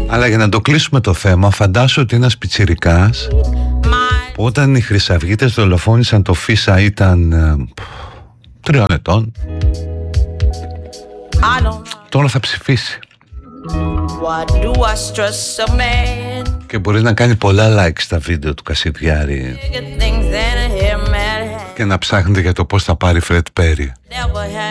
Αλλά για να το κλείσουμε το θέμα, φαντάσου ότι ένας πιτσιρικάς που όταν οι χρυσαυγίτες δολοφόνησαν το Φίσα ήταν 3 ετών, τώρα θα ψηφίσει. Και μπορεί να κάνει πολλά like στα βίντεο του Κασιδιάρη και να ψάχνετε για το πώς θα πάρει Φρετ Πέρι.